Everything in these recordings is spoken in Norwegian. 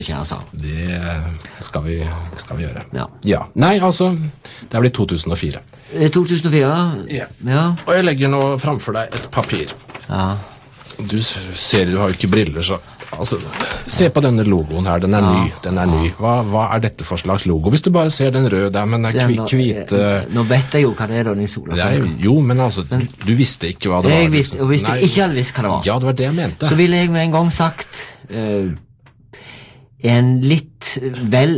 kjære sang. Det skal vi gjøre. Ja. Ja. Nei, altså, det er blitt 2004. 2004? Ja. Ja. Og jeg legger nå framfor deg et papir. Ja. Du ser, du har jo ikke briller, så altså, se på denne logoen her, den er ny, den er ny. Hva er dette for slags logo? Hvis du bare ser den røde der, men den hvite... Nå vet jeg jo hva det er da, Nils Olav. Jo, men altså, du visste ikke hva det var. Jeg visste, og hvis du ikke hadde visst hva det var, ja, det var det jeg mente. så ville jeg med en gang sagt en litt vel...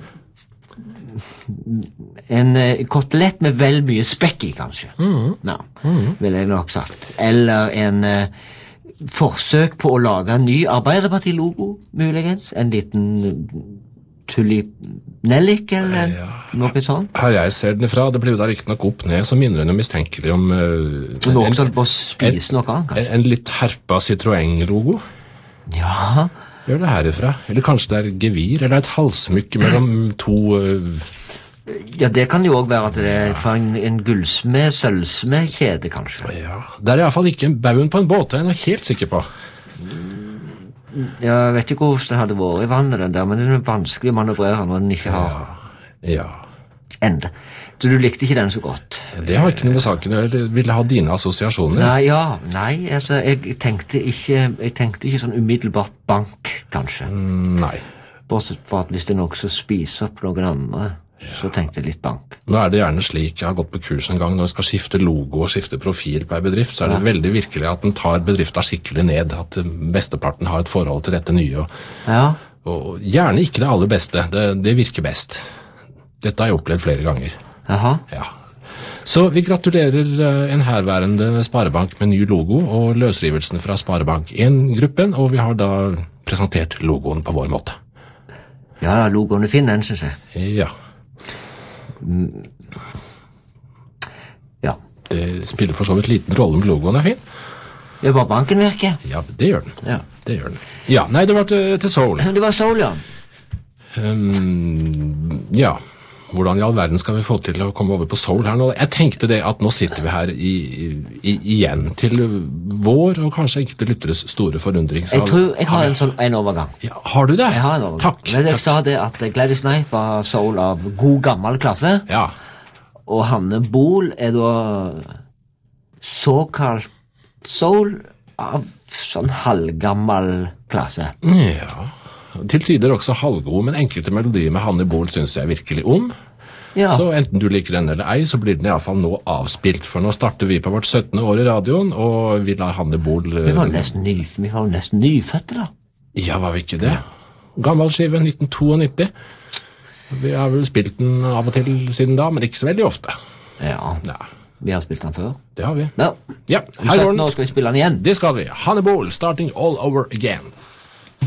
En kotelett med vel mye spekk i, kanskje. Ville jeg nok sagt. Eller en forsøk på å lage en ny Arbeiderparti-logo, muligens. En liten tulip-nellik, eller noe sånt. Her jeg ser den ifra, det blir jo da riktig nok opp ned, så minner den jo mistenkelig om... Noen som på å spise noe annet, kanskje. En litt herpa Citroën-logo. Ja. Gjør det herifra. Eller kanskje det er gevir, eller et halsmykke mellom to... Ja, det kan jo også være at det er fra en gullsmed, sølvsmed-kjede, kanskje. Ja, det er i hvert fall ikke en bauen på en båt, jeg er helt sikker på. Jeg vet ikke hvordan det hadde vært i vannet, den der, men det er vanskelig å manøvrere når den ikke har ende. Så du likte ikke den så godt? Det har ikke noe med saken, jeg ville ha dine assosiasjoner. Nei, altså, jeg tenkte ikke sånn umiddelbart bank, kanskje. Nei. Bortsett fra at hvis det er noe som spiser opp noen andre, så tenkte jeg litt bank. Nå er det gjerne slik, jeg har gått på kurs en gang, når jeg skal skifte logo og skifte profil på en bedrift, så er det veldig virkelig at den tar bedriften skikkelig ned, at besteparten har et forhold til dette nye. Og gjerne ikke det aller beste, det virker best. Dette har jeg opplevd flere ganger. Jaha. Ja. Så vi gratulerer en herværende Sparebank med ny logo og løsrivelsen fra Sparebank 1-gruppen, og vi har da presentert logoen på vår måte. Ja, logoen er fin, den, synes jeg. Ja. Ja. Det spiller for så vidt liten rolle om logoen er fin. Det er bare banken virker. Ja, det gjør den. Ja. Det gjør den. Ja, nei, det var til Soul. Det var Soul, ja. Ja. Hvordan i all verden skal vi få til å komme over på Soul her nå? Jeg tenkte det at nå sitter vi her igjen til vår og kanskje enkelte lytteres store forundring. Jeg tror jeg har en overgang. Ja, har du det? Jeg har en overgang. Takk. Men jeg sa det at Gladys Knight var Soul av god gammel klasse. Ja. Og Hanne Bol er da såkalt Soul av sånn halvgammel klasse. Ja. Til tider også halvgod, men enkelte melodier med Hanne Bol synes jeg virkelig om. Ja. Så enten du liker den eller ei, så blir den i alle fall nå avspilt. For nå starter vi på vårt 17. år i radioen, og vi lar Hanne Bol... Vi var nesten nyfødte da. Ja, var vi ikke det? Gammel skive, 1992. Vi har vel spilt den av og til siden da, men ikke så veldig ofte. Ja. Vi har spilt den før. Det har vi. Ja. Ja, her går den. Nå skal vi spille den igjen. Det skal vi. Hanne Bol, starting all over again.